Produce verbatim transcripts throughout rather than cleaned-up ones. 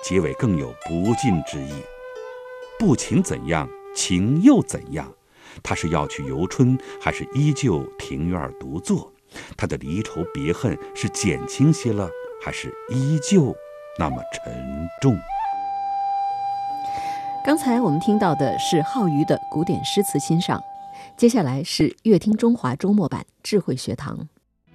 结尾更有不尽之意。不情怎样，情又怎样？他是要去游春，还是依旧庭院独坐？他的离愁别恨是减轻些了，还是依旧那么沉重？ 刚才我们听到的是浩瑜的古典诗词欣赏，接下来是乐听中华周末版智慧学堂。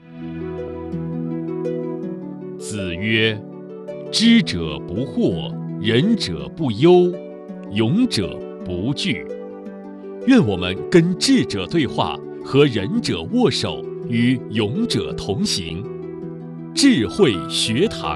子曰：知者不惑，仁者不忧，勇者不惧。愿我们跟智者对话，和仁者握手，与勇者同行。智慧学堂。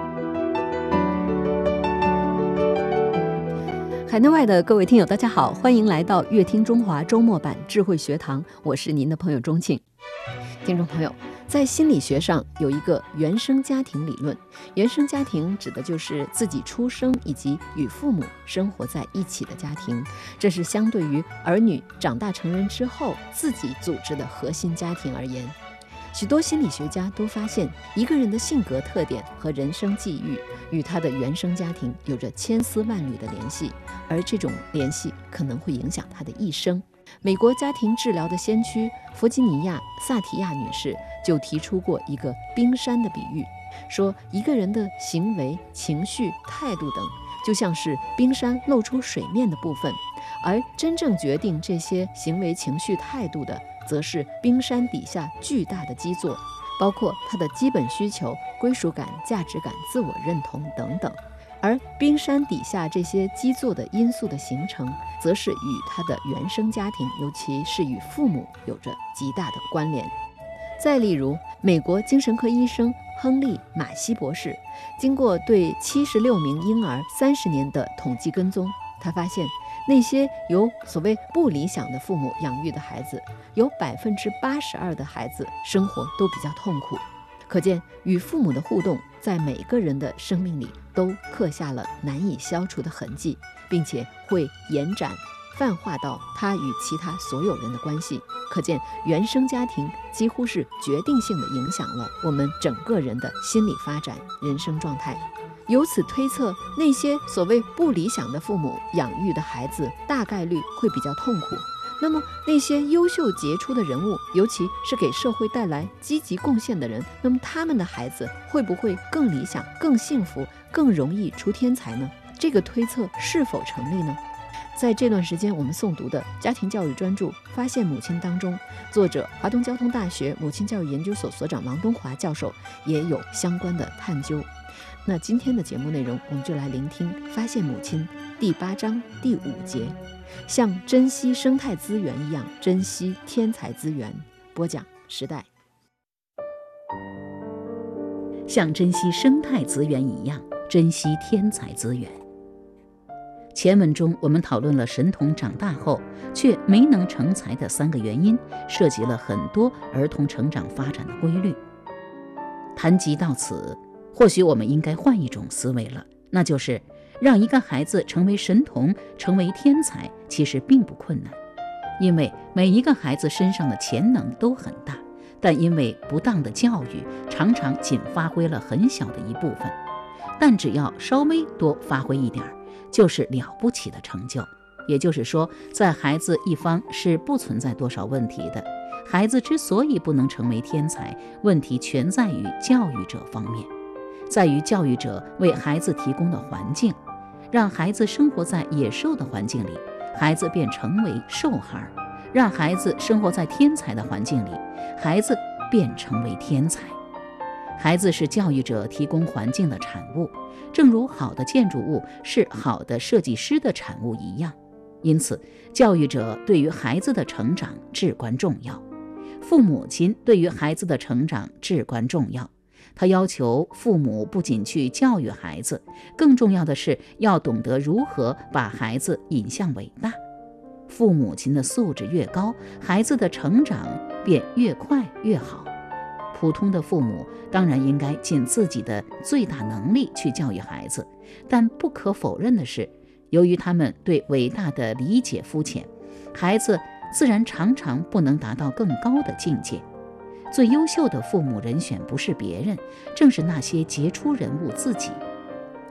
海内外的各位听友大家好，欢迎来到乐听中华周末版智慧学堂，我是您的朋友钟庆。听众朋友，在心理学上有一个原生家庭理论，原生家庭指的就是自己出生以及与父母生活在一起的家庭，这是相对于儿女长大成人之后自己组织的核心家庭而言。许多心理学家都发现，一个人的性格特点和人生际遇与他的原生家庭有着千丝万缕的联系，而这种联系可能会影响他的一生。美国家庭治疗的先驱弗吉尼亚·萨提亚女士就提出过一个冰山的比喻，说一个人的行为、情绪、态度等就像是冰山露出水面的部分，而真正决定这些行为、情绪、态度的则是冰山底下巨大的基座，包括他的基本需求、归属感、价值感、自我认同等等。而冰山底下这些基座的因素的形成，则是与他的原生家庭，尤其是与父母有着极大的关联。再例如，美国精神科医生亨利·马西博士，经过对七十六名婴儿三十年的统计跟踪，他发现那些由所谓不理想的父母养育的孩子，有百分之八十二的孩子生活都比较痛苦。可见，与父母的互动在每个人的生命里都刻下了难以消除的痕迹，并且会延展泛化到他与其他所有人的关系。可见，原生家庭几乎是决定性的影响了我们整个人的心理发展、人生状态。由此推测，那些所谓不理想的父母养育的孩子，大概率会比较痛苦。那么那些优秀杰出的人物，尤其是给社会带来积极贡献的人，那么他们的孩子会不会更理想、更幸福、更容易出天才呢？这个推测是否成立呢？在这段时间我们诵读的家庭教育专著《发现母亲》当中，作者华东交通大学母亲教育研究所所长王东华教授也有相关的探究。那今天的节目内容，我们就来聆听《发现母亲》第八章第五节，像珍惜生态资源一样珍惜天才资源。播讲时代。 像珍惜生态资源一样珍惜天才资源。前文中我们讨论了神童长大后却没能成才的三个原因，涉及了很多儿童成长发展的规律。谈及到此，或许我们应该换一种思维了，那就是让一个孩子成为神童、成为天才，其实并不困难，因为每一个孩子身上的潜能都很大，但因为不当的教育，常常仅发挥了很小的一部分。但只要稍微多发挥一点，就是了不起的成就。也就是说，在孩子一方是不存在多少问题的。孩子之所以不能成为天才，问题全在于教育者方面，在于教育者为孩子提供的环境。让孩子生活在野兽的环境里，孩子便成为兽孩；让孩子生活在天才的环境里，孩子便成为天才。孩子是教育者提供环境的产物，正如好的建筑物是好的设计师的产物一样。因此，教育者对于孩子的成长至关重要，父母亲对于孩子的成长至关重要。他要求父母不仅去教育孩子，更重要的是要懂得如何把孩子引向伟大。父母亲的素质越高，孩子的成长便越快越好。普通的父母当然应该尽自己的最大能力去教育孩子，但不可否认的是，由于他们对伟大的理解肤浅，孩子自然常常不能达到更高的境界。最优秀的父母人选不是别人，正是那些杰出人物自己。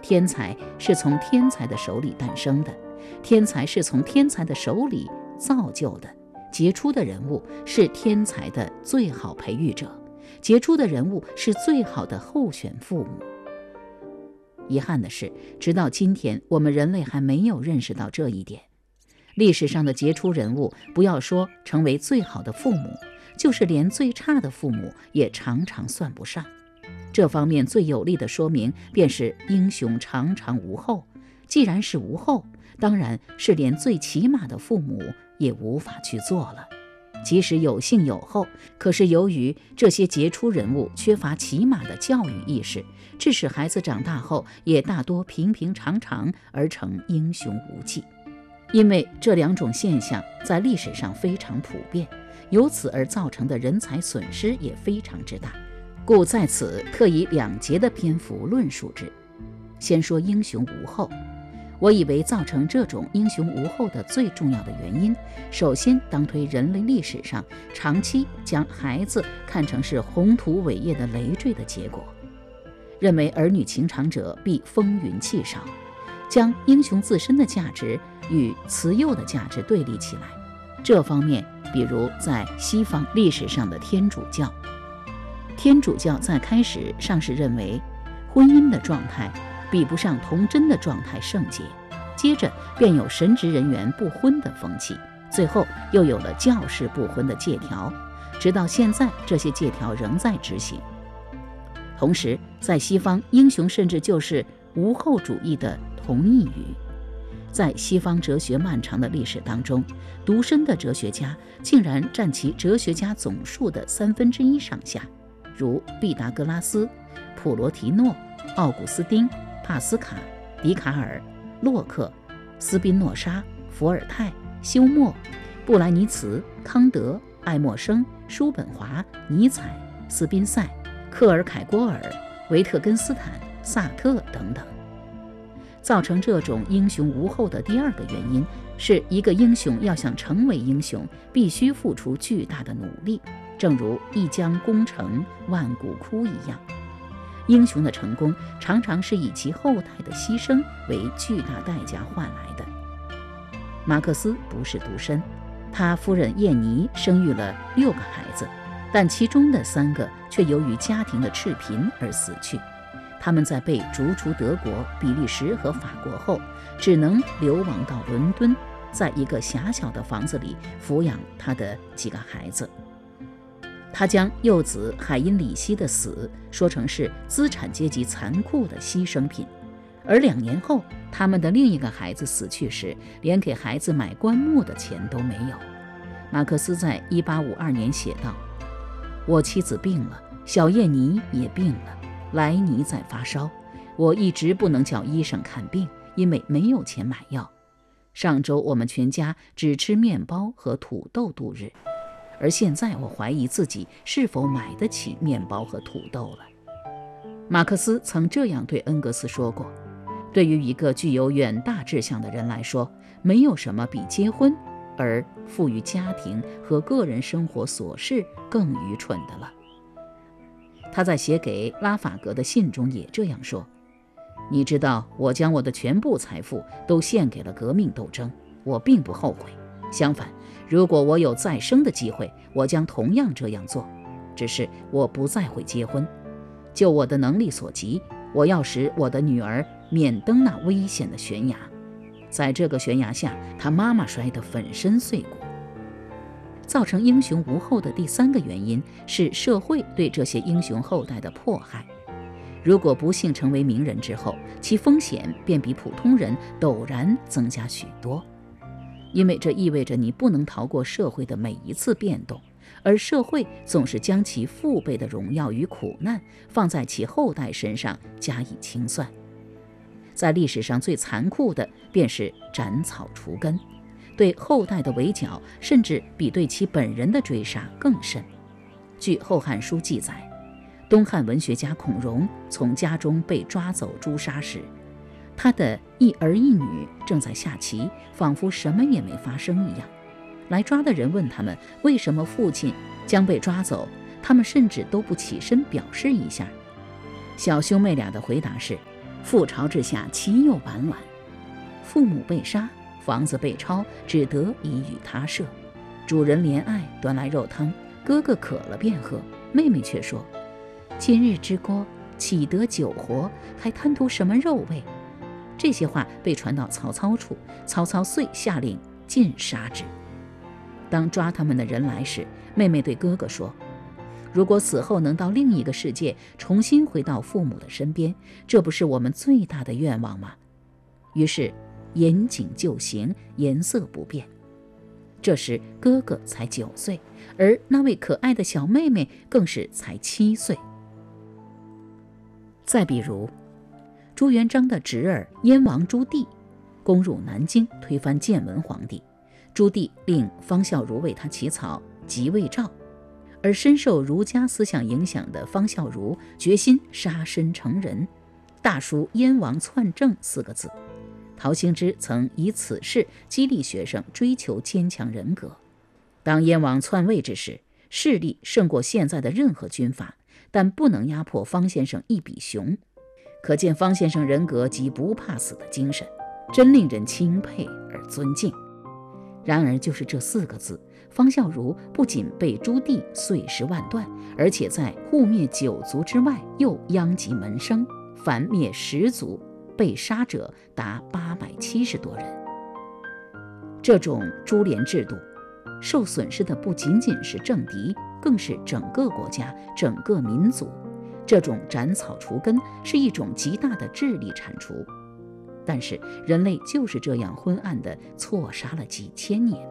天才是从天才的手里诞生的，天才是从天才的手里造就的，杰出的人物是天才的最好培育者，杰出的人物是最好的候选父母。遗憾的是，直到今天，我们人类还没有认识到这一点。历史上的杰出人物，不要说成为最好的父母，就是连最差的父母也常常算不上。这方面最有力的说明，便是英雄常常无后。既然是无后，当然是连最起码的父母也无法去做了。即使有幸有后，可是由于这些杰出人物缺乏起码的教育意识，致使孩子长大后也大多平平常常而成英雄无忌。因为这两种现象在历史上非常普遍，由此而造成的人才损失也非常之大，故在此特以两节的篇幅论述之。先说英雄无后，我以为造成这种英雄无后的最重要的原因，首先当推人类历史上长期将孩子看成是宏图伟业的累赘的结果，认为儿女情长者必风云气少，将英雄自身的价值与慈幼的价值对立起来。这方面，比如在西方历史上的天主教，天主教在开始尚是认为婚姻的状态比不上童贞的状态圣洁，接着便有神职人员不婚的风气，最后又有了教士不婚的戒条，直到现在这些戒条仍在执行。同时，在西方，英雄甚至就是无后主义的同义语。在西方哲学漫长的历史当中，独身的哲学家竟然占其哲学家总数的三分之一上下，如毕达哥拉斯、普罗提诺、奥古斯丁、帕斯卡、笛卡尔、洛克、斯宾诺莎、伏尔泰、休谟、布莱尼茨、康德、爱默生、叔本华、尼采、斯宾塞、克尔凯郭尔、维特根斯坦、萨特等等。造成这种英雄无后的第二个原因，是一个英雄要想成为英雄，必须付出巨大的努力，正如一将功成万骨枯一样。英雄的成功常常是以其后代的牺牲为巨大代价换来的。马克思不是独身，他夫人叶妮生育了六个孩子，但其中的三个却由于家庭的赤贫而死去。他们在被逐出德国、比利时和法国后，只能流亡到伦敦，在一个狭小的房子里抚养他的几个孩子。他将幼子海因里希的死说成是资产阶级残酷的牺牲品，而两年后，他们的另一个孩子死去时，连给孩子买棺木的钱都没有。马克思在一八五二年写道：“我妻子病了，小叶妮也病了，莱尼在发烧，我一直不能叫医生看病，因为没有钱买药。上周我们全家只吃面包和土豆度日，而现在我怀疑自己是否买得起面包和土豆了。”马克思曾这样对恩格斯说过：“对于一个具有远大志向的人来说，没有什么比结婚而赋予家庭和个人生活琐事更愚蠢的了。”他在写给拉法格的信中也这样说：“你知道，我将我的全部财富都献给了革命斗争，我并不后悔。相反，如果我有再生的机会，我将同样这样做。只是我不再会结婚。就我的能力所及，我要使我的女儿免登那危险的悬崖。在这个悬崖下，她妈妈摔得粉身碎骨。”造成英雄无后的第三个原因是社会对这些英雄后代的迫害。如果不幸成为名人之后，其风险便比普通人陡然增加许多，因为这意味着你不能逃过社会的每一次变动，而社会总是将其父辈的荣耀与苦难放在其后代身上加以清算。在历史上最残酷的便是斩草除根，对后代的围剿甚至比对其本人的追杀更甚。据《后汉书》记载，东汉文学家孔融从家中被抓走诛杀时，他的一儿一女正在下棋，仿佛什么也没发生一样。来抓的人问他们为什么父亲将被抓走，他们甚至都不起身表示一下。小兄妹俩的回答是： 覆巢之下，岂有完卵？父母被杀，房子被抄，只得已与他舍。主人怜爱，端来肉汤，哥哥渴了便喝，妹妹却说：今日之锅，岂得久活，还贪图什么肉味？这些话被传到曹操处，曹操遂下令尽杀之。当抓他们的人来时，妹妹对哥哥说：如果死后能到另一个世界，重新回到父母的身边，这不是我们最大的愿望吗？于是严谨就行，颜色不变。这时哥哥才九岁，而那位可爱的小妹妹更是才七岁。再比如朱元璋的侄儿燕王朱棣攻入南京，推翻建文皇帝，朱棣令方孝孺为他起草即位诏，而深受儒家思想影响的方孝孺决心杀身成仁，大书燕王篡政四个字。陶行知曾以此事激励学生追求坚强人格。当燕王篡位之时，势力胜过现在的任何军阀，但不能压迫方先生一笔熊，可见方先生人格及不怕死的精神，真令人钦佩而尊敬。然而就是这四个字，方孝孺不仅被朱棣碎尸万段，而且在护灭九族之外又殃及门生，凡灭十族，被杀者达八百七十多人。这种株连制度，受损失的不仅仅是政敌，更是整个国家、整个民族。这种斩草除根是一种极大的智力铲除，但是人类就是这样昏暗地错杀了几千年。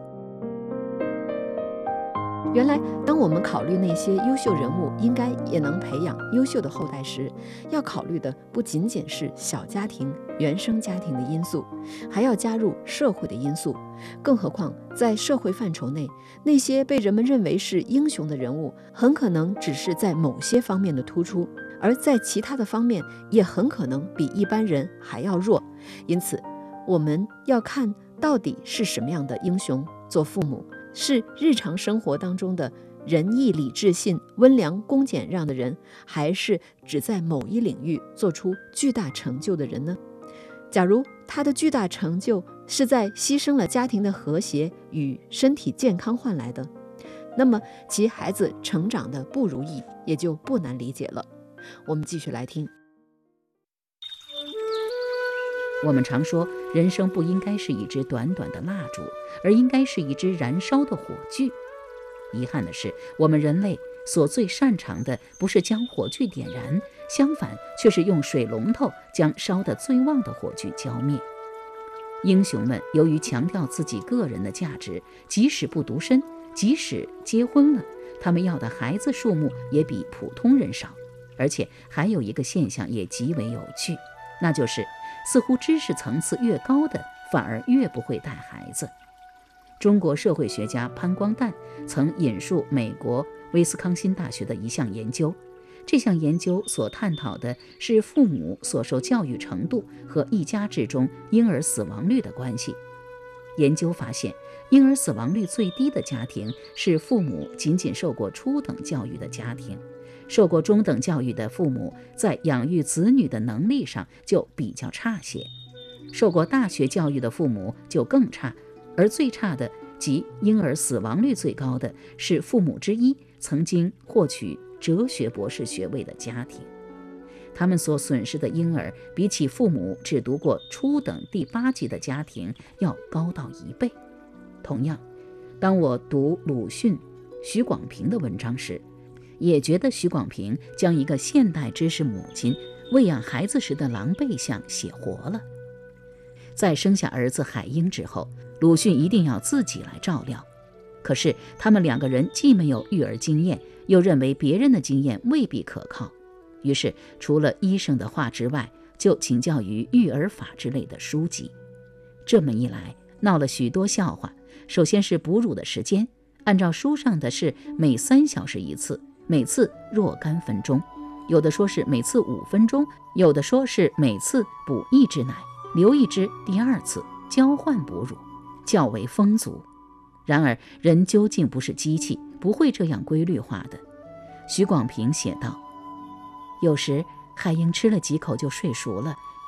原来当我们考虑那些优秀人物应该也能培养优秀的后代时，要考虑的不仅仅是小家庭、原生家庭的因素，还要加入社会的因素。更何况在社会范畴内，那些被人们认为是英雄的人物，很可能只是在某些方面的突出，而在其他的方面也很可能比一般人还要弱。因此我们要看到底是什么样的英雄做父母，是日常生活当中的仁义礼智信、温良恭俭让的人，还是只在某一领域做出巨大成就的人呢？假如他的巨大成就是在牺牲了家庭的和谐与身体健康换来的，那么其孩子成长的不如意也就不难理解了。我们继续来听。 我们常说，人生不应该是一支短短的蜡烛，而应该是一支燃烧的火炬。遗憾的是，我们人类所最擅长的不是将火炬点燃，相反却是用水龙头将烧得最旺的火炬浇灭。英雄们由于强调自己个人的价值，即使不独身，即使结婚了，他们要的孩子数目也比普通人少。而且还有一个现象也极为有趣，那就是似乎知识层次越高的反而越不会带孩子。中国社会学家潘光旦曾引述美国威斯康辛大学的一项研究，这项研究所探讨的是父母所受教育程度和一家之中婴儿死亡率的关系。研究发现，婴儿死亡率最低的家庭是父母仅仅受过初等教育的家庭，受过中等教育的父母在养育子女的能力上就比较差些，受过大学教育的父母就更差，而最差的即婴儿死亡率最高的是父母之一曾经获取哲学博士学位的家庭，他们所损失的婴儿比起父母只读过初等第八级的家庭要高到一倍。同样，当我读鲁迅、许广平的文章时，也觉得许广平将一个现代知识母亲喂养孩子时的狼狈相写活了。在生下儿子海英之后，鲁迅一定要自己来照料，可是他们两个人既没有育儿经验，又认为别人的经验未必可靠，于是除了医生的话之外，就请教于育儿法之类的书籍。这么一来，闹了许多笑话。首先是哺乳的时间，按照书上的是每三小时一次，每次若干分钟，有的说是每次五分钟，有的说是每次补一支奶，留一支第二次，交换哺乳，较为风俗。然而人究竟不是机器，不会这样规律化的。许广平写道，有时海英吃了几口就睡熟了，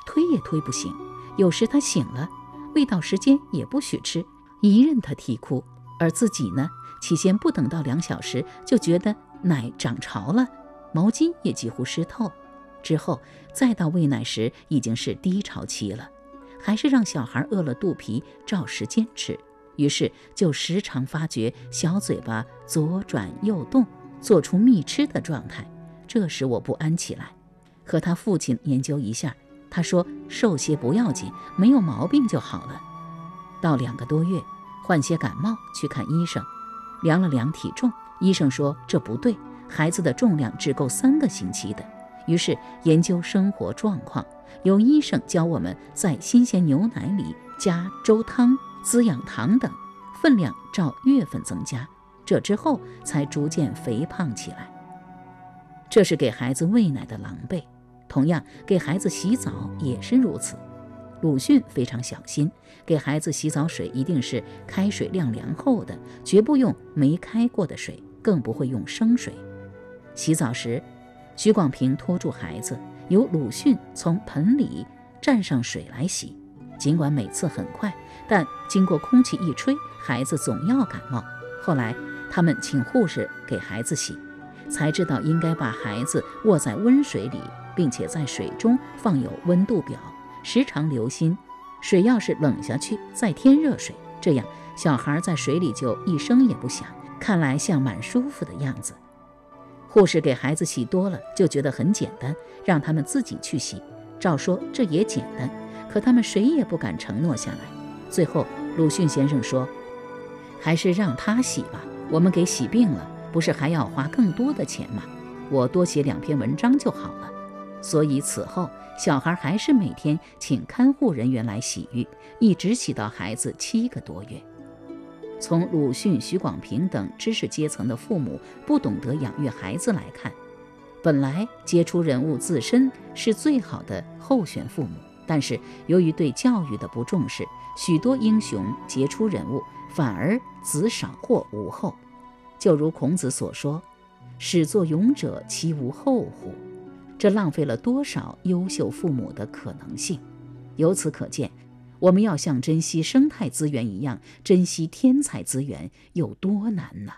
推也推不醒。有时他醒了，未到时间也不许吃，一任他啼哭。而自己呢，起先不等到两小时就觉得奶涨潮了，毛巾也几乎湿透，之后再到喂奶时已经是低潮期了，还是让小孩饿了肚皮照时间吃，于是就时常发觉小嘴巴左转右动，做出觅吃的状态。这时我不安起来，和他父亲研究一下，他说瘦些不要紧，没有毛病就好了。到两个多月，患些感冒去看医生，量了量体重，医生说这不对，孩子的重量只够三个星期的。于是研究生活状况，有医生教我们在新鲜牛奶里加粥汤、滋养糖等，分量照月份增加，这之后才逐渐肥胖起来。这是给孩子喂奶的狼狈，同样给孩子洗澡也是如此。鲁迅非常小心，给孩子洗澡水一定是开水晾凉后的，绝不用没开过的水，更不会用生水。洗澡时，许广平拖住孩子，由鲁迅从盆里蘸上水来洗。尽管每次很快，但经过空气一吹，孩子总要感冒。后来他们请护士给孩子洗，才知道应该把孩子卧在温水里，并且在水中放有温度表，时常留心，水要是冷下去再添热水，这样小孩在水里就一声也不响，看来像蛮舒服的样子。护士给孩子洗多了，就觉得很简单，让他们自己去洗。照说这也简单，可他们谁也不敢承诺下来。最后鲁迅先生说，还是让他洗吧，我们给洗病了，不是还要花更多的钱吗？我多写两篇文章就好了。所以此后小孩还是每天请看护人员来洗浴，一直洗到孩子七个多月。从鲁迅、许广平等知识阶层的父母不懂得养育孩子来看，本来杰出人物自身是最好的候选父母，但是由于对教育的不重视，许多英雄杰出人物反而子少或无后。就如孔子所说，始作俑者其无后乎？这浪费了多少优秀父母的可能性。由此可见，我们要像珍惜生态资源一样珍惜天才资源有多难呢？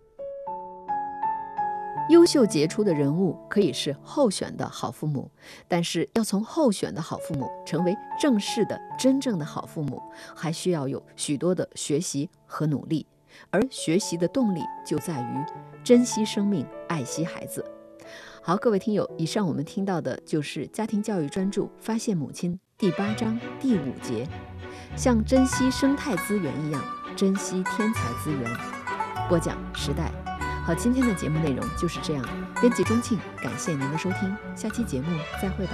优秀杰出的人物可以是候选的好父母，但是要从候选的好父母成为正式的真正的好父母，还需要有许多的学习和努力。而学习的动力就在于珍惜生命，爱惜孩子。好，各位听友，以上我们听到的就是家庭教育专著《发现母亲》第八章第五节，像珍惜生态资源一样珍惜天才资源。播讲时代。好，今天的节目内容就是这样。编辑钟庆，感谢您的收听，下期节目再会吧。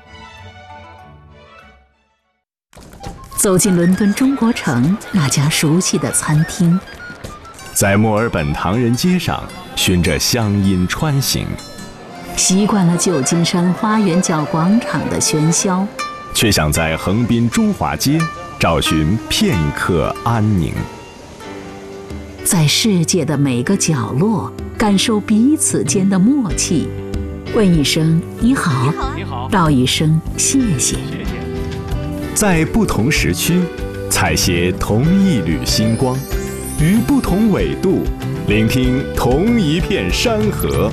走进伦敦中国城那家熟悉的餐厅， 在墨尔本唐人街上循着乡音穿行， 习惯了旧金山花园角广场的喧嚣， 却想在横滨中华街找寻片刻安宁。 在世界的每个角落感受彼此间的默契，问一声你好，你好，道一声谢谢。 在不同时区采撷同一缕星光，于不同纬度聆听同一片山河。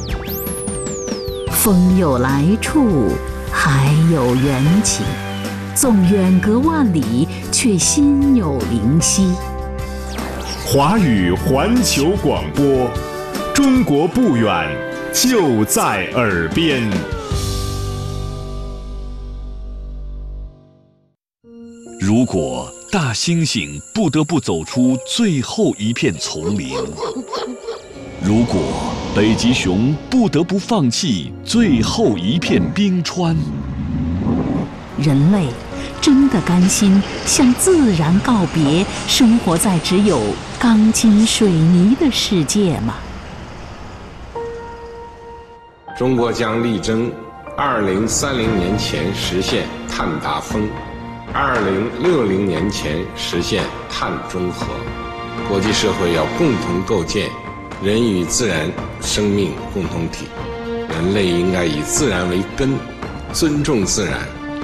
风有来处，海有缘起，纵远隔万里，却心有灵犀。 华语环球广播，中国不远，就在耳边。 如果大猩猩不得不走出最后一片丛林，如果北极熊不得不放弃最后一片冰川， 人类真的甘心向自然告别，生活在只有钢筋水泥的世界吗？ 中国将力争二零三零年前实现碳达峰，二零六零年前实现碳中和。国际社会要共同构建人与自然生命共同体，人类应该以自然为根，尊重自然，